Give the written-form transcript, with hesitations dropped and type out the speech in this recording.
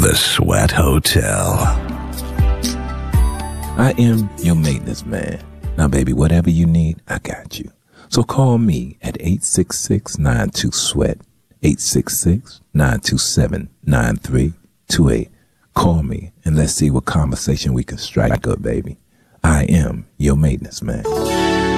The Sweat Hotel. I am your maintenance man. Now, baby, whatever you need, I got you. So call me at 866-92-SWEAT, 866-927-9328. Call me and let's see what conversation we can strike up, baby. I am your maintenance man.